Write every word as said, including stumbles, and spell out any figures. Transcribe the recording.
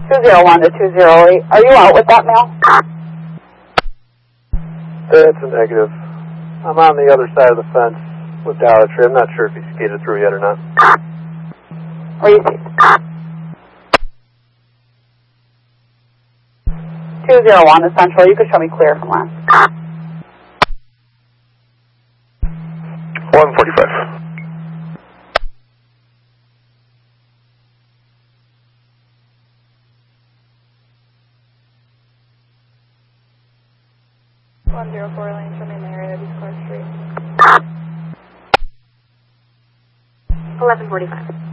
two zero one to two zero eight. Are you out with that mail? That's a negative. I'm on the other side of the fence with Dollar Tree. I'm not sure if he skated through yet or not. Where you see? two zero one to Central. You could show me clear from last. one forty-five. one zero four lane, show me in the area of East Clark Street. eleven forty-five.